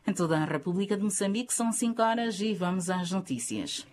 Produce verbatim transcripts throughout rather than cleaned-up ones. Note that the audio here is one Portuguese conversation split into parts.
Em toda a República de Moçambique são cinco horas e vamos às notícias.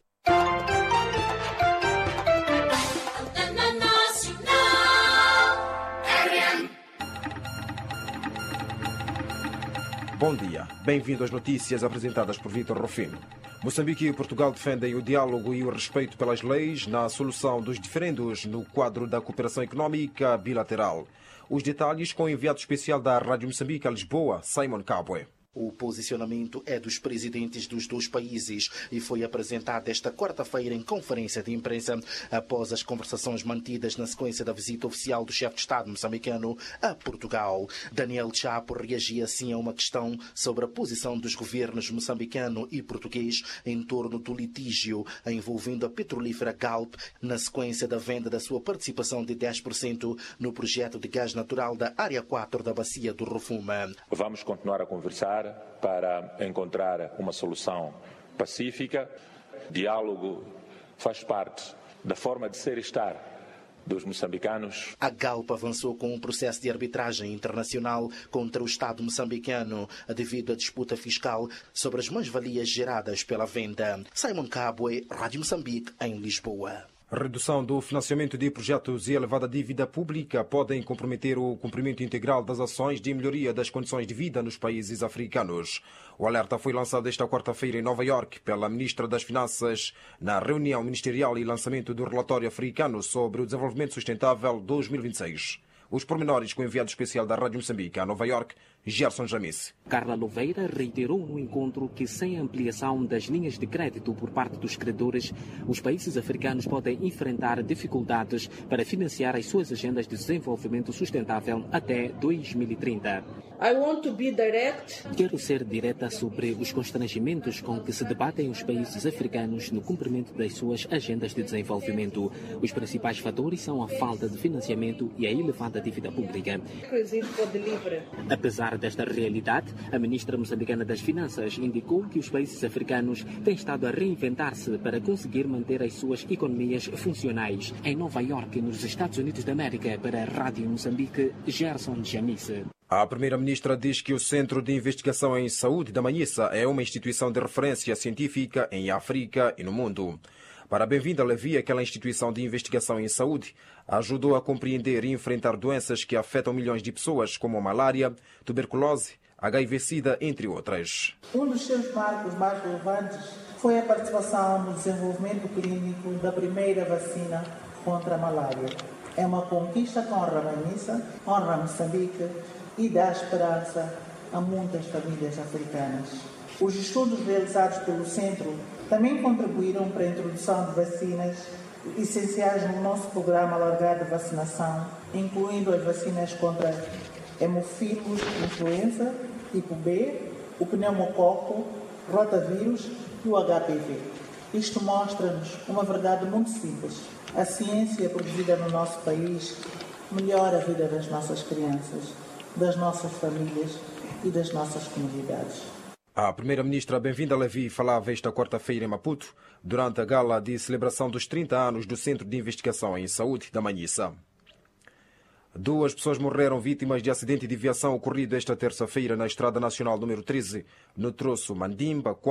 Bom dia, bem-vindo às notícias apresentadas por Vítor Rufino. Moçambique e Portugal defendem o diálogo e o respeito pelas leis na solução dos diferendos no quadro da cooperação económica bilateral. Os detalhes com o enviado especial da Rádio Moçambique a Lisboa, Simon Kabwe. O posicionamento é dos presidentes dos dois países e foi apresentado esta quarta-feira em conferência de imprensa após as conversações mantidas na sequência da visita oficial do chefe de Estado moçambicano a Portugal. Daniel Chapo reagia assim a uma questão sobre a posição dos governos moçambicano e português em torno do litígio envolvendo a petrolífera Galp na sequência da venda da sua participação de dez por cento no projeto de gás natural da Área quatro da Bacia do Rovuma. Vamos continuar a conversar para encontrar uma solução pacífica. Diálogo faz parte da forma de ser e estar dos moçambicanos. A Galp avançou com um processo de arbitragem internacional contra o Estado moçambicano devido à disputa fiscal sobre as mais-valias geradas pela venda. Simon Kabwe, Rádio Moçambique, em Lisboa. A redução do financiamento de projetos e a elevada dívida pública podem comprometer o cumprimento integral das ações de melhoria das condições de vida nos países africanos. O alerta foi lançado esta quarta-feira em Nova Iorque pela Ministra das Finanças na reunião ministerial e lançamento do relatório africano sobre o desenvolvimento sustentável dois mil e vinte e seis. Os pormenores com o enviado especial da Rádio Moçambique a Nova Iorque, Gerson Jamice. Carla Louveira reiterou no encontro que, sem a ampliação das linhas de crédito por parte dos credores, os países africanos podem enfrentar dificuldades para financiar as suas agendas de desenvolvimento sustentável até dois mil e trinta. I want to be direct. Quero ser direta sobre os constrangimentos com que se debatem os países africanos no cumprimento das suas agendas de desenvolvimento. Os principais fatores são a falta de financiamento e a elevada dívida pública. Apesar desta realidade, a ministra moçambicana das Finanças indicou que os países africanos têm estado a reinventar-se para conseguir manter as suas economias funcionais. Em Nova Iorque, nos Estados Unidos da América, para a Rádio Moçambique, Gerson Jamice. A primeira-ministra diz que o Centro de Investigação em Saúde da Manhissa é uma instituição de referência científica em África e no mundo. Para Bem-vinda Levi, aquela instituição de investigação em saúde ajudou a compreender e enfrentar doenças que afetam milhões de pessoas, como a malária, tuberculose, H I V-Sida, entre outras. Um dos seus marcos mais relevantes foi a participação no desenvolvimento clínico da primeira vacina contra a malária. É uma conquista que honra a Manhissa, honra Moçambique e dá esperança a muitas famílias africanas. Os estudos realizados pelo Centro também contribuíram para a introdução de vacinas essenciais no nosso programa alargado de vacinação, incluindo as vacinas contra hemofílus influenza, tipo B, o pneumococo, rotavírus e o H P V. Isto mostra-nos uma verdade muito simples. A ciência produzida no nosso país melhora a vida das nossas crianças, das nossas famílias e das nossas comunidades. A primeira-ministra Bem-vinda Levi falava esta quarta-feira em Maputo, durante a gala de celebração dos trinta anos do Centro de Investigação em Saúde da Manhissa. Duas pessoas morreram vítimas de acidente de viação ocorrido esta terça-feira na Estrada Nacional número treze, no troço Mandimba,